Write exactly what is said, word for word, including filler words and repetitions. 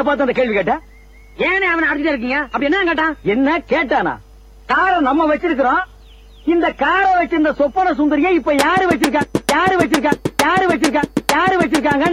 பார்த்து அந்த கேள்வி கேட்ட? ஏனே அவனை அடிச்சுட்டே இருக்கீங்க? அப்படி என்ன கேட்டான்? என்ன கேட்டானா? காரை நம்ம வச்சிருக்கிறோம். இந்த காரை வச்சிருந்த சொப்பன சுந்தரியை இப்ப யாரு வச்சிருக்காங்க யாரு வச்சிருக்காங்க யாரு வச்சிருக்காங்க யாரு வச்சிருக்காங்கன்னு